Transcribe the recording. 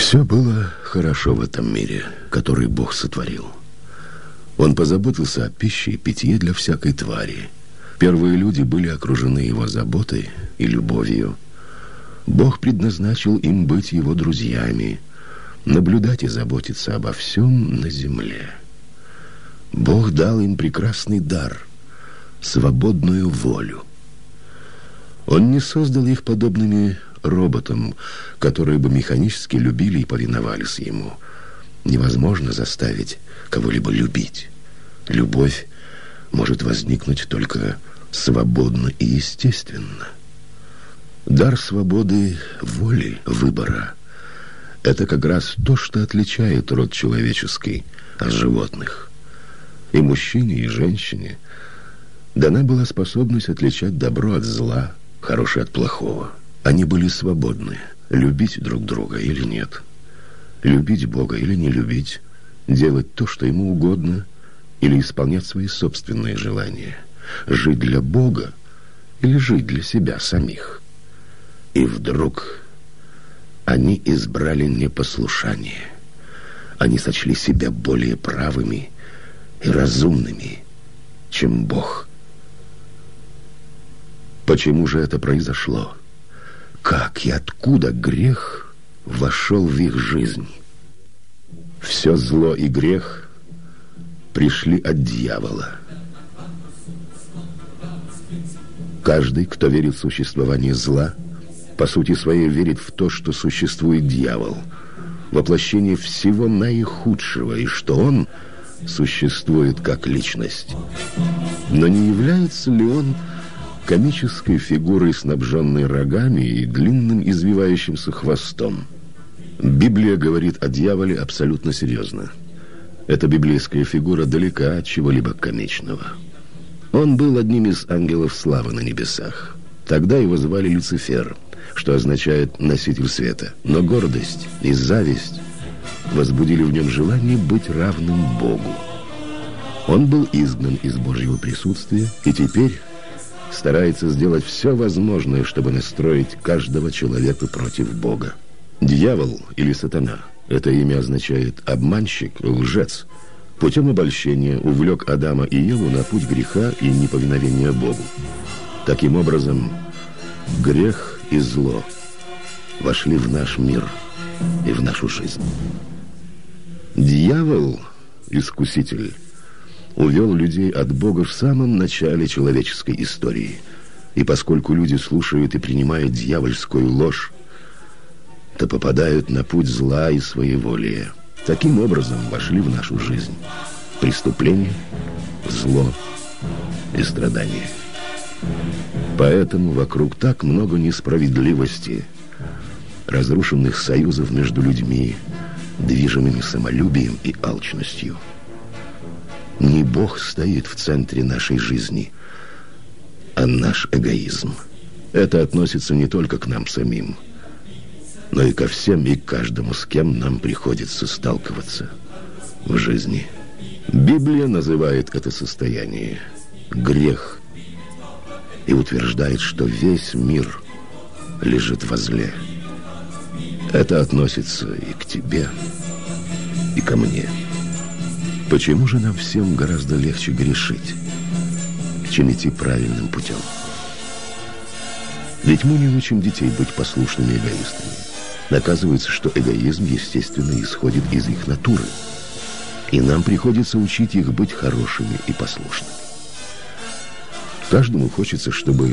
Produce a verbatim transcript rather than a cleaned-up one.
Все было хорошо в этом мире, который Бог сотворил. Он позаботился о пище и питье для всякой твари. Первые люди были окружены его заботой и любовью. Бог предназначил им быть его друзьями, наблюдать и заботиться обо всем на земле. Бог дал им прекрасный дар – свободную волю. Он не создал их подобными роботам, которые бы механически любили и повиновались ему. Невозможно заставить кого-либо любить. Любовь может возникнуть только свободно и естественно. Дар свободы воли, выбора – это как раз то, что отличает род человеческий от животных. И мужчине, и женщине дана была способность отличать добро от зла, хорошее от плохого. Они были свободны любить друг друга или нет, любить Бога или не любить, делать то, что ему угодно, или исполнять свои собственные желания, жить для Бога или жить для себя самих. И вдруг они избрали непослушание. Они сочли себя более правыми и разумными, чем Бог. Почему же это произошло? Как и откуда грех вошел в их жизнь? Все зло и грех пришли от дьявола. Каждый, кто верит в существование зла, по сути своей верит в то, что существует дьявол, воплощение всего наихудшего, и что он существует как личность. Но не является ли он комической фигурой, снабженной рогами и длинным извивающимся хвостом? Библия говорит о дьяволе абсолютно серьезно. Эта библейская фигура далека от чего-либо комичного. Он был одним из ангелов славы на небесах. Тогда его звали Люцифер, что означает «носитель света». Но гордость и зависть возбудили в нем желание быть равным Богу. Он был изгнан из Божьего присутствия и теперь старается сделать все возможное, чтобы настроить каждого человека против Бога. Дьявол или сатана – это имя означает «обманщик», «лжец». Путем обольщения увлек Адама и Еву на путь греха и неповиновения Богу. Таким образом, грех и зло вошли в наш мир и в нашу жизнь. Дьявол, искуситель, увел людей от Бога в самом начале человеческой истории. И поскольку люди слушают и принимают дьявольскую ложь, то попадают на путь зла и своеволия. Таким образом вошли в нашу жизнь преступление, зло и страдания. Поэтому вокруг так много несправедливости, разрушенных союзов между людьми, движимыми самолюбием и алчностью. Не Бог стоит в центре нашей жизни, а наш эгоизм. Это относится не только к нам самим, но и ко всем и каждому, с кем нам приходится сталкиваться в жизни. Библия называет это состояние грех и утверждает, что весь мир лежит во зле. Это относится и к тебе, и ко мне. Почему же нам всем гораздо легче грешить, чем идти правильным путем? Ведь мы не учим детей быть послушными эгоистами. Оказывается, что эгоизм, естественно, исходит из их натуры. И нам приходится учить их быть хорошими и послушными. Каждому хочется, чтобы